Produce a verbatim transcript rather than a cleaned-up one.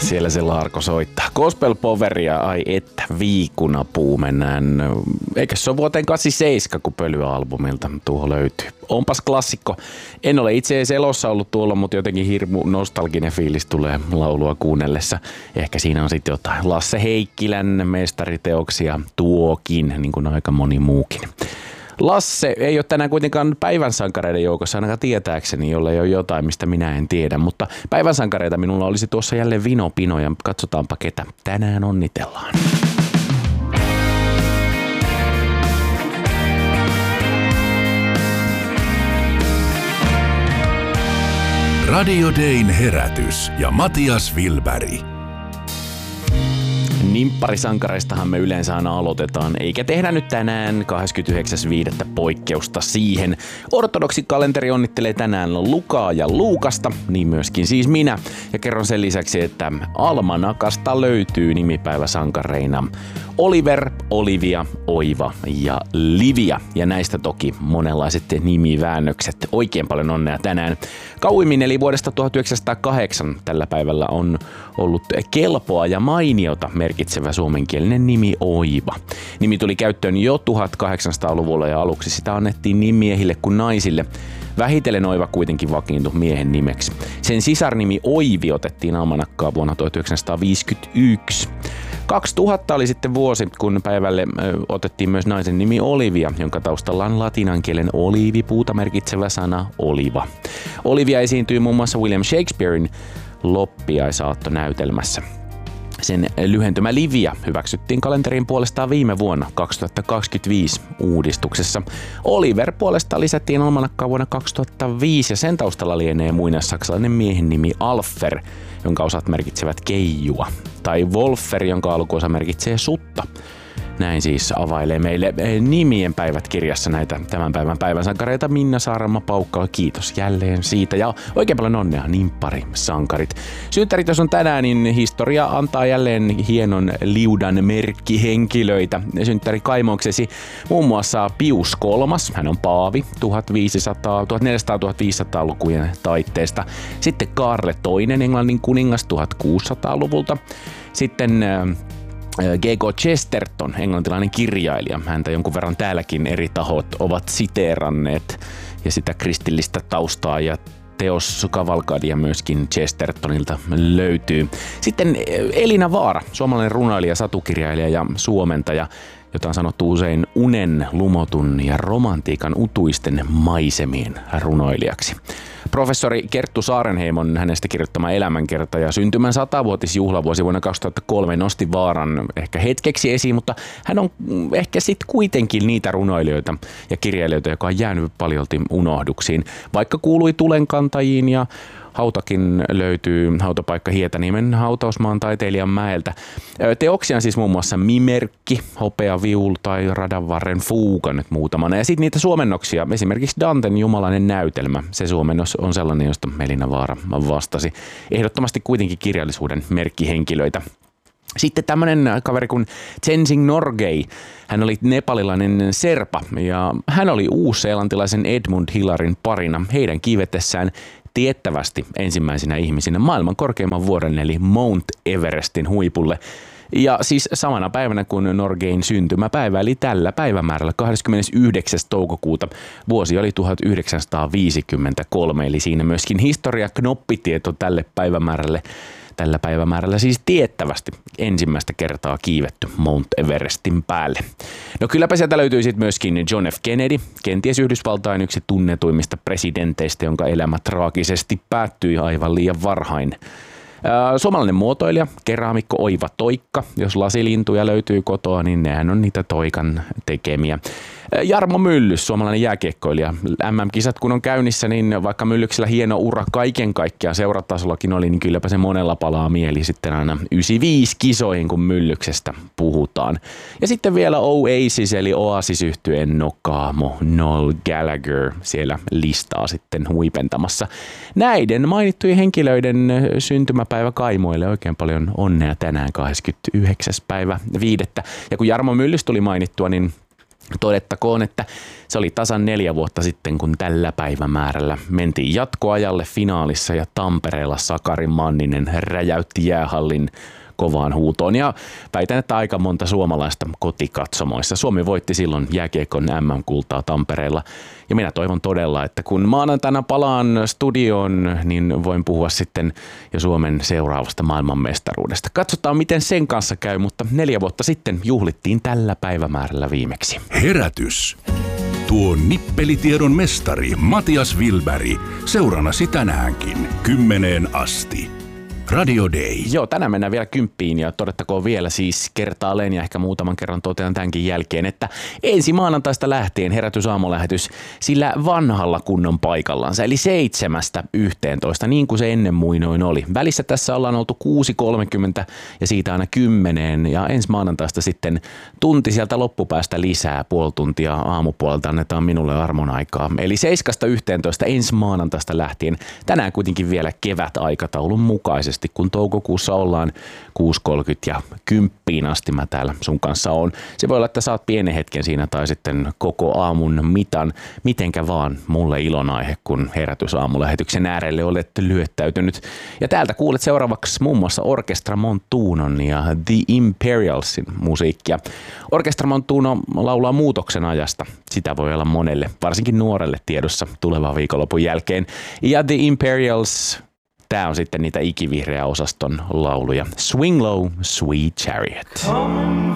Siellä se Laarko soittaa. Gospel Poweria, ai että viikunapuu mennään. Eikä se ole vuoteen kahdeksankymmentäseitsemän, kun Pölyä-albumilta tuo löytyy. Onpas klassikko. En ole itse edes elossa ollut tuolla, mutta jotenkin hirmu nostalginen fiilis tulee laulua kuunnellessa. Ehkä siinä on sitten jotain Lasse Heikkilän mestariteoksia tuokin, niin kuin aika moni muukin. Lasse ei ole tänään kuitenkaan päivän sankareiden joukossa ainakaan tietääkseni, jolle ei ole jotain, mistä minä en tiedä. Mutta päivän sankareita minulla olisi tuossa jälleen vinopino ja katsotaanpa ketä tänään onnitellaan. Radio Dayn herätys ja Matias Wilberg. Nimpparisankareistahan me yleensä aina aloitetaan, eikä tehdä nyt tänään kahdeskymmenesyhdeksäs viidettä poikkeusta siihen. Ortodoksikalenteri onnittelee tänään Lukaa ja Luukasta, niin myöskin siis minä. Ja kerron sen lisäksi, että Almanakasta löytyy nimipäiväsankareina Oliver, Olivia, Oiva ja Livia. Ja näistä toki monenlaiset nimiväännökset. Oikein paljon onnea tänään. Kauimmin eli vuodesta tuhatyhdeksänsataakahdeksan tällä päivällä on ollut kelpoa ja mainiota merkitsevä suomenkielinen nimi Oiva. Nimi tuli käyttöön jo tuhatkahdeksansataaluvulla ja aluksi sitä annettiin niin miehille kuin naisille. Vähitellen Oiva kuitenkin vakiintui miehen nimeksi. Sen sisarnimi Oivi otettiin almanakkaan vuonna tuhatyhdeksänsataaviisikymmentäyksi. kaksituhatta oli sitten vuosi, kun päivälle otettiin myös naisen nimi Olivia, jonka taustalla on latinan kielen oliivipuuta merkitsevä sana oliva. Olivia esiintyy muun muassa William Shakespearein loppiaisaattonäytelmässä. Sen lyhentymä Livia hyväksyttiin kalenteriin puolestaan viime vuonna kaksituhattakaksikymmentäviisi uudistuksessa. Oliver puolestaan lisättiin almanakkaan vuonna kaksituhattaviisi ja sen taustalla lienee muinaissaksalainen miehen nimi Alfer, jonka osat merkitsevät keijua, tai Wolfer, jonka alkuosa merkitsee sutta. Näin siis availee meille nimien päivät kirjassa näitä tämän päivän päivänsankareita Minna Saarama Paukkala. Kiitos jälleen siitä ja oikein paljon onnea nimpparisankarit. Synttärit jos on tänään, niin historia antaa jälleen hienon liudan merkkihenkilöitä. Synttäri kaimauksesi muun muassa Pius kolmas, hän on paavi tuhatviisisataa, tuhatneljäsataa-tuhatviisisataa-lukujen taitteesta. Sitten Kaarle toinen, Englannin kuningas tuhatkuusisataaluvulta. Sitten G K Chesterton, englantilainen kirjailija. Häntä jonkun verran täälläkin eri tahot ovat siteeranneet ja sitä kristillistä taustaa ja teos Kavalkadia myöskin Chestertonilta löytyy. Sitten Elina Vaara, suomalainen runoilija, satukirjailija ja suomentaja, jota on sanottu usein unen, lumotun ja romantiikan utuisten maisemien runoilijaksi. Professori Kerttu Saarenheim on hänestä kirjoittama elämänkerta ja syntymän satavuotisjuhlavuosi vuonna kaksituhattakolme nosti Vaaran ehkä hetkeksi esiin, mutta hän on ehkä sitten kuitenkin niitä runoilijoita ja kirjailijoita, joka on jäänyt paljolti unohduksiin, vaikka kuului tulenkantajiin ja hautakin löytyy hautapaikka Hietaniemen hautausmaan taiteilijan mäeltä. Teoksia on siis muun muassa Mimerkki, Hopea viul tai Radanvarren fuuga nyt muutamana. Ja sitten niitä suomennoksia, esimerkiksi Danten jumalainen näytelmä. Se suomennos on sellainen, josta Elina Vaara vastasi. Ehdottomasti kuitenkin kirjallisuuden merkkihenkilöitä. Sitten tämmöinen kaveri kuin Tenzing Norgay. Hän oli nepalilainen serpa ja hän oli uusseelantilaisen Edmund Hillarin parina heidän kiivetessään tiettävästi ensimmäisenä ihmisinä maailman korkeimman vuoren eli Mount Everestin huipulle. Ja siis samana päivänä kuin Norgayn syntymäpäivä eli tällä päivämäärällä kahdeskymmenesyhdeksäs toukokuuta vuosi oli tuhatyhdeksänsataaviisikymmentäkolme, eli siinä myöskin historia knoppitieto tälle päivämäärälle. Tällä päivämäärällä siis tiettävästi ensimmäistä kertaa kiivetty Mount Everestin päälle. No kylläpä sieltä löytyy sitten myöskin John F. Kennedy, kenties Yhdysvaltain yksi tunnetuimmista presidenteistä, jonka elämä traagisesti päättyi aivan liian varhain. Suomalainen muotoilija, keraamikko Oiva Toikka. Jos lasilintuja löytyy kotoa, niin nehän on niitä Toikan tekemiä. Jarmo Myllys, suomalainen jääkiekkoilija. M M-kisat kun on käynnissä, niin vaikka Myllyksellä hieno ura kaiken kaikkiaan seuratasollakin oli, niin kylläpä se monella palaa mieli sitten aina yhdeksänkymmentäviisi kisoihin, kun Myllyksestä puhutaan. Ja sitten vielä Oasis eli Oasis-yhtyeen Nokaamo Noel Gallagher siellä listaa sitten huipentamassa. Näiden mainittujen henkilöiden syntymäpäivä kaimoille oikein paljon onnea tänään kahdeskymmenesyhdeksäs päivä viidettä. Ja kun Jarmo Myllys tuli mainittua, niin Todettakoon, että se oli tasan neljä vuotta sitten, kun tällä päivämäärällä mentiin jatkoajalle finaalissa ja Tampereella Sakari Manninen räjäytti jäähallin kovaan huutoon ja väitän, että aika monta suomalaista kotikatsomoissa. Suomi voitti silloin jääkiekon M M-kultaa Tampereella ja minä toivon todella, että kun maanantaina palaan studioon, niin voin puhua sitten jo Suomen seuraavasta maailmanmestaruudesta. Katsotaan, miten sen kanssa käy, mutta neljä vuotta sitten juhlittiin tällä päivämäärällä viimeksi. Herätys. Tuo nippelitiedon mestari Matias Wilberg seurannasi tänäänkin kymmeneen asti. Radio Day. Joo, tänään mennään vielä kymppiin ja todettakoon vielä siis kertaalleen ja ehkä muutaman kerran totean tämänkin jälkeen, että ensi maanantaista lähtien herätysaamulähetys sillä vanhalla kunnon paikallansa, eli seitsemästä yhteentoista, niin kuin se ennen muinoin oli. Välissä tässä ollaan oltu kuusi kolmekymmentä ja siitä aina kymmeneen ja ensi maanantaista sitten tunti sieltä loppupäästä lisää, puoli tuntia aamupuolelta annetaan minulle armon aikaa. Eli seiskasta yhteentoista ensi maanantaista lähtien, tänään kuitenkin vielä kevätaikataulun mukaisesti. Kun toukokuussa ollaan kuusi kolmekymmentä ja kymppiin asti mä täällä sun kanssa on. Se voi olla, että saat pienen hetken siinä tai sitten koko aamun mitan. Mitenkä vaan mulle ilonaihe, kun herätysaamulähetyksen äärelle olet lyöttäytynyt. Ja täältä kuulet seuraavaksi muun muassa Orkestra Montunon ja The Imperialsin musiikkia. Orkestra Montuno laulaa muutoksen ajasta. Sitä voi olla monelle, varsinkin nuorelle tiedossa tulevan viikonlopun jälkeen. Ja The Imperials... Tää on sitten niitä ikivihreä osaston lauluja. Swing Low, Sweet Chariot. Come